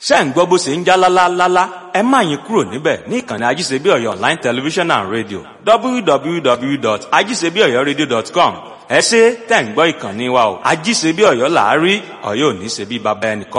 ṣé ń gbọ́ bó ṣe ń já lálálálá, ẹ má yín kúrò níbẹ̀ ní ìkànnì Ajíṣebí Ọ̀yọ́ Online Television and Radio www.ajíṣebíọ̀yọ́radio.com. ẹ ṣé tẹ̀ ń gbọ́ ìkànnì wa o, Ajíṣebí Ọ̀yọ́ là á rí, Ọ̀yọ́ ò ní ṣe bí baba ẹnìkan.